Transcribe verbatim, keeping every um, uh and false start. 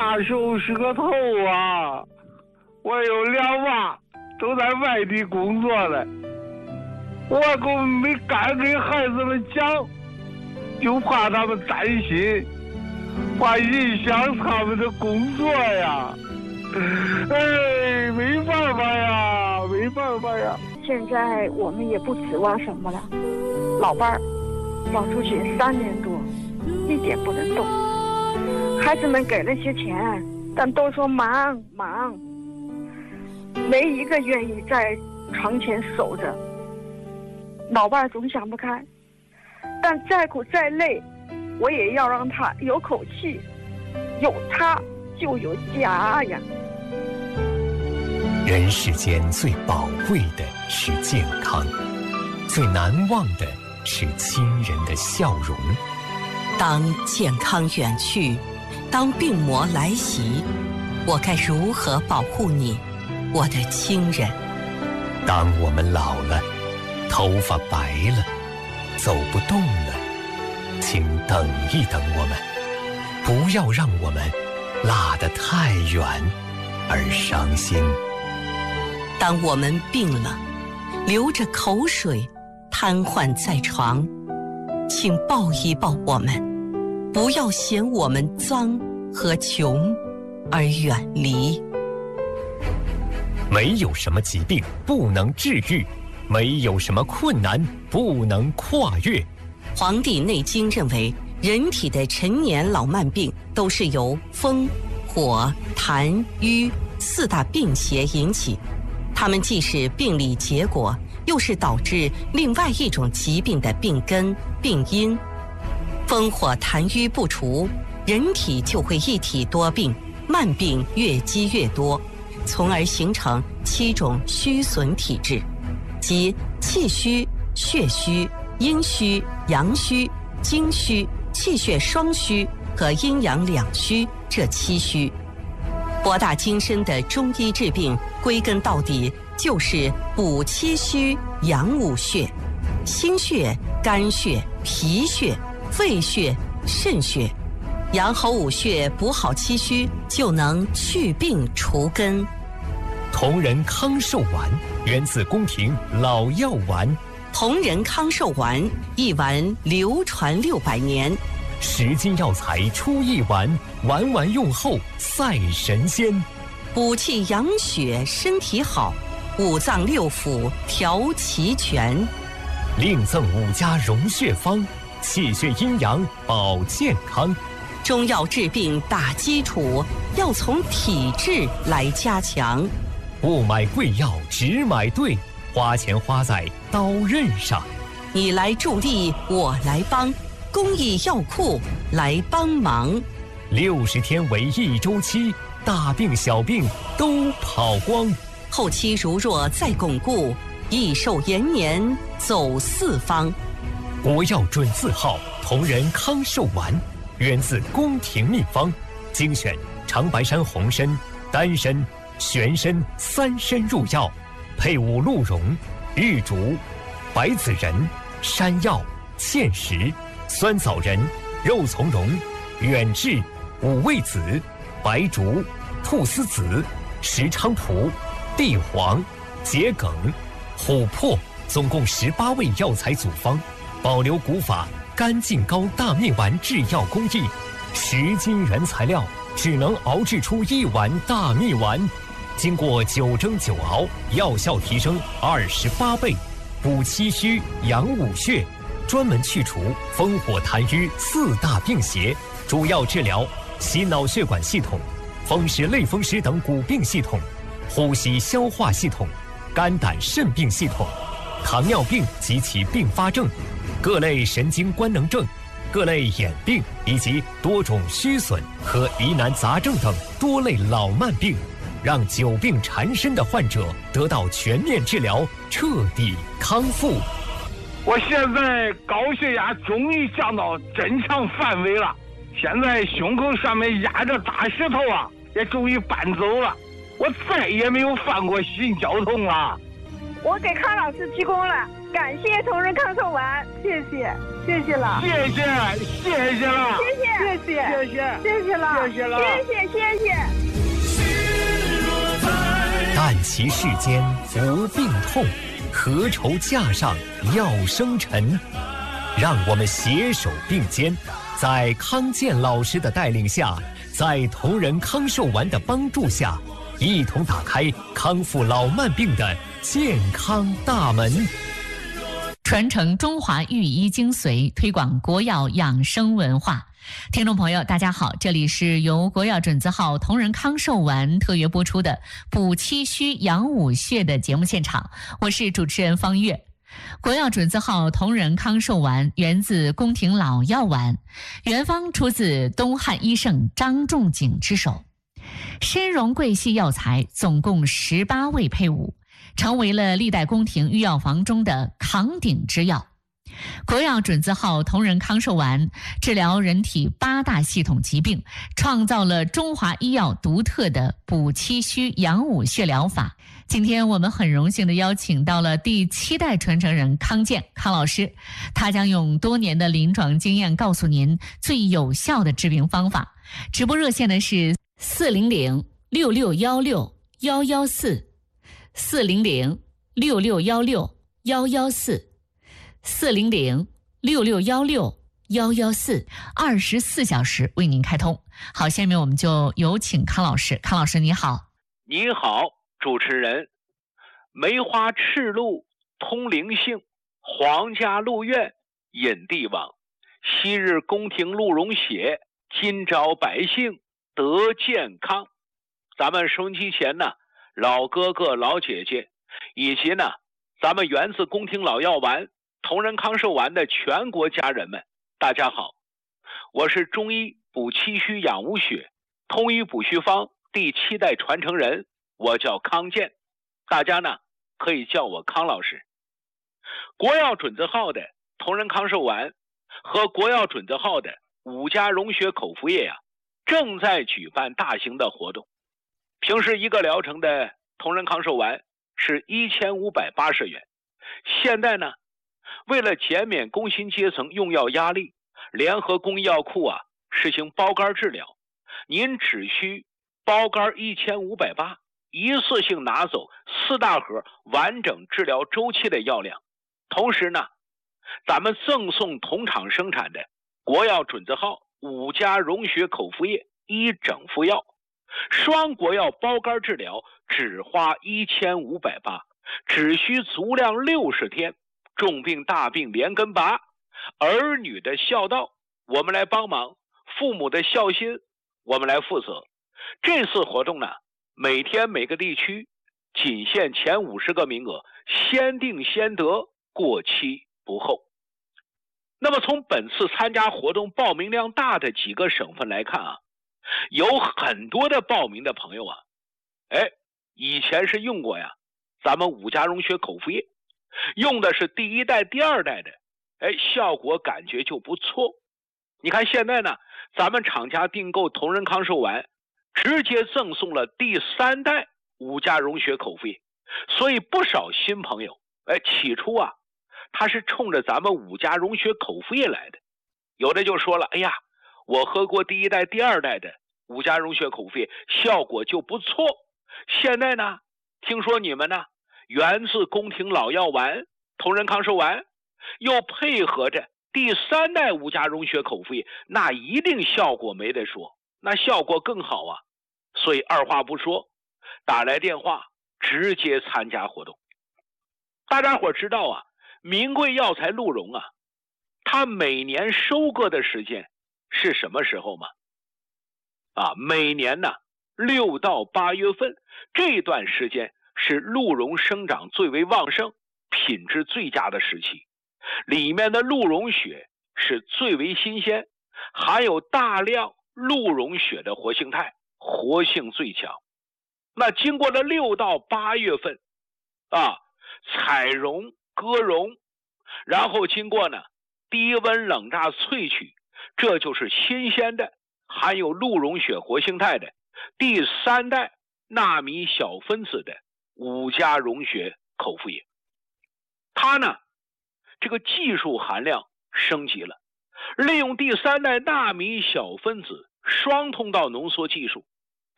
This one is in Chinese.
那时候是个头啊，我有两娃都在外地工作的，我可没敢给孩子们讲，就怕他们担心，怕影响他们的工作呀。哎，没办法呀，没办法呀。 现在我们也不指望什么了，老伴儿跑出去三年多，一点不能动。孩子们给了些钱，但都说忙忙，没一个愿意在床前守着。老伴儿总想不开，但再苦再累，我也要让他有口气，有他就有家呀。 人世间最宝贵的是健康，最难忘的是亲人的笑容。 当健康远去，当病魔来袭，我该如何保护你，我的亲人？ 当我们老了，头发白了，走不动了，请等一等我们，不要让我们落得太远而伤心。 当我们病了，流着口水，瘫痪在床，请抱一抱我们，不要嫌我们脏和穷而远离。 没有什么疾病不能治愈，没有什么困难不能跨越。 《黄帝内经》认为，人体的陈年老慢病都是由风、火、痰、瘀四大病邪引起，它们既是病理结果，又是导致另外一种疾病的病根、病因。风火痰瘀不除，人体就会一体多病，慢病越积越多，从而形成七种虚损体质，即气虚、血虚、阴虚、阳虚、精虚、气血双虚和阴阳两虚这七虚。博大精深的中医治病，归根到底就是补气虚、养五血，心血、肝血、脾血、肺血、肾血，养好五血，补好气虚，就能去病除根。 同仁康寿丸源自宫廷老药丸， 同仁康寿丸一丸流传六百年， 十斤药材出一丸，丸丸用后赛神仙。 补气养血，身体好，五脏六腑调齐全。 另赠五家溶血方，气血阴阳保健康。 中药治病打基础，要从体质来加强。 不买贵药，只买对，花钱花在刀刃上。 你来助力，我来帮，公益药库来帮忙。 六十天为一周期，大病小病都跑光。 后期如若再巩固，益寿延年走四方。 国药准字号同仁康寿丸，源自宫廷秘方，精选长白山红参、丹参、玄参三参入药，配伍鹿茸、玉竹、白子仁、山药、芡实、酸枣仁、肉苁蓉、远志、五味子、白术、菟丝子、石菖蒲、地黄、桔梗、琥珀，总共十八味药材组方，保留古法干净膏大面丸制药工艺，十斤原材料只能熬制出一碗大蜜丸，经过九蒸九熬，药效提升二十八倍，补气虚、养五血，专门去除风火痰瘀四大病邪，主要治疗心脑血管系统、风湿类风湿等骨病系统、呼吸消化系统、肝胆肾病系统、糖尿病及其并发症、各类神经官能症、各类眼病以及多种虚损和疑难杂症等多类老慢病，让久病缠身的患者得到全面治疗，彻底康复。 我现在高血压终于降到正常范围了，现在胸口上面压着大石头啊，也终于搬走了，我再也没有犯过心绞痛了。 我给康老师鞠躬了，感谢同仁康寿丸，谢谢，谢谢了， 谢谢，谢谢了， 谢谢，谢谢， 谢谢， 谢谢了， 谢谢了， 谢谢，谢谢。 其世间无病痛，何愁架上药生尘？让我们携手并肩，在康健老师的带领下，在同仁康寿丸的帮助下，一同打开康复老慢病的健康大门， 传承中华御医精髓，推广国药养生文化。听众朋友大家好，这里是由国药准字号同仁康寿丸特约播出的补气虚养五穴的节目现场，我是主持人方月。国药准字号同仁康寿丸源自宫廷老药丸，原方出自东汉医圣张仲景之手，深融桂系药材总共十八味配伍，成为了历代宫廷御药房中的扛鼎之药。国药准字号同仁康寿丸治疗人体八大系统疾病，创造了中华医药独特的补气虚养五穴疗法。今天我们很荣幸地邀请到了第七代传承人康健康老师，他将用多年的临床经验告诉您最有效的治病方法。直播热线呢是四零零六六幺六幺幺四，四零零六六幺六幺幺四，四零零六六幺六幺幺四，二十四小时为您开通。好，下面我们就有请康老师。康老师你好。 你好，主持人。梅花赤露通灵性，皇家鹿苑引帝王。昔日宫廷鹿茸血，今朝百姓得健康。咱们收音机前呢，老哥哥老姐姐，以及呢咱们源自宫廷老药丸同仁康寿丸的全国家人们，大家好，我是中医补气虚养五血通医补虚方第七代传承人，我叫康健，大家呢可以叫我康老师。国药准字号的同仁康寿丸和国药准字号的五家溶血口服液呀、啊，正在举办大型的活动。平时一个疗程的同仁康寿丸是一千五百八十元，现在呢为了减免工薪阶层用药压力，联合公益药库啊实行包干治疗，您只需包干一千五百八十，一次性拿走四大盒完整治疗周期的药量。同时呢，咱们赠送同厂生产的国药准字号五家溶血口服液一整副药，双国药包干治疗只花一千五百八十，只需足量六十天，重病大病连根拔，儿女的孝道我们来帮忙，父母的孝心我们来负责。这次活动呢，每天每个地区仅限前五十个名额，先定先得，过期不候。那么从本次参加活动报名量大的几个省份来看啊，有很多的报名的朋友啊，哎，以前是用过呀咱们五家溶血口服液，用的是第一代第二代的，哎，效果感觉就不错。你看现在呢，咱们厂家订购同仁康寿丸直接赠送了第三代五家溶血口服液，所以不少新朋友哎，起初啊他是冲着咱们五家溶血口服液来的，有的就说了，哎呀，我喝过第一代第二代的五家溶血口服液，效果就不错，现在呢听说你们呢源自宫廷老药丸同仁康寿丸，又配合着第三代五家溶血口服液，那一定效果没得说，那效果更好啊。所以二话不说，打来电话直接参加活动。大家伙知道啊，名贵药材鹿茸啊，它每年收割的时间是什么时候吗？啊，每年呢六到八月份，这段时间是鹿茸生长最为旺盛、品质最佳的时期，里面的鹿茸血是最为新鲜，含有大量鹿茸血的活性肽，活性最强。那经过了六到八月份啊，采茸割茸，然后经过呢低温冷榨萃取，这就是新鲜的含有鹿茸血活性肽的第三代纳米小分子的五家溶血口服液。它呢这个技术含量升级了，利用第三代纳米小分子双通道浓缩技术，